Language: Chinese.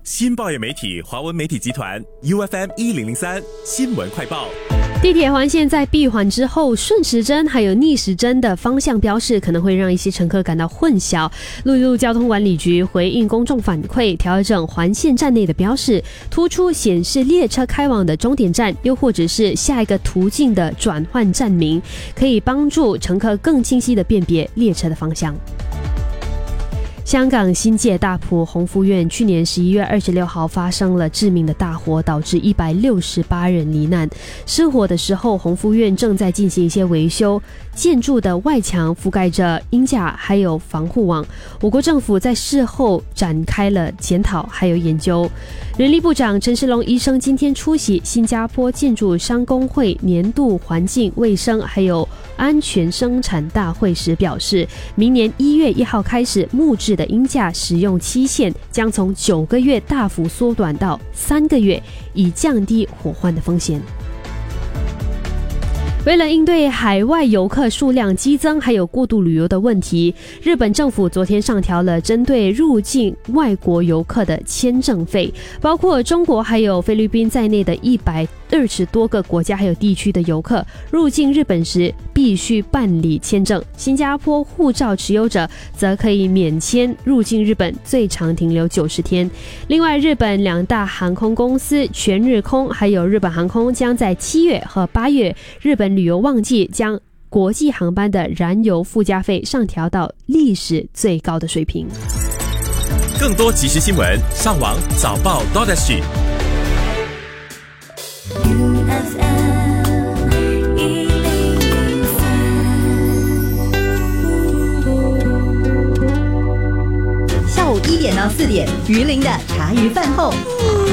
新报业媒体华文媒体集团 UFM 1003新闻快报。 地铁环线在闭环之后，顺时针还有逆时针的方向标示可能会让一些乘客感到混淆。陆路交通管理局回应公众反馈，调整环线站内的标示，突出显示列车开往的终点站，又或者是下一个途径的转换站名，可以帮助乘客更清晰地辨别列车的方向。香港新界大埔宏福苑去年11月26号发生了致命的大火，导致168人罹难。失火的时候，宏福苑正在进行一些维修，建筑的外墙覆盖着鹰架还有防护网。我国政府在事后展开了检讨还有研究。人力部长陈时龙医生今天出席新加坡建筑商工会年度环境卫生还有安全生产大会时表示，明年1月1号开始，木质的鹰架使用期限将从9个月大幅缩短到3个月，以降低火患的风险。为了应对海外游客数量激增还有过度旅游的问题，日本政府昨天上调了针对入境外国游客的签证费，包括中国还有菲律宾在内的120多个国家还有地区的游客入境日本时必须办理签证，新加坡护照持有者则可以免签入境日本，最长停留90天。另外，日本2大航空公司全日空还有日本航空将在7月和8月日本旅游旺季将国际航班的燃油附加费上调到历史最高的水平。 更多即时新闻，上网早报 .SG。 下午1点到4点，鱼鳞的茶余饭后。